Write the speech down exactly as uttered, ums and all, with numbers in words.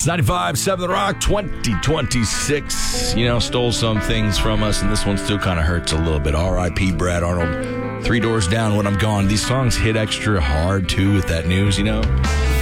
It's ninety-five point seven The Rock, twenty twenty-six. You know, stole some things from us, and this one still kind of hurts a little bit. R I P Brad Arnold. Three Doors Down, When I'm Gone. These songs hit extra hard, too, with that news, you know?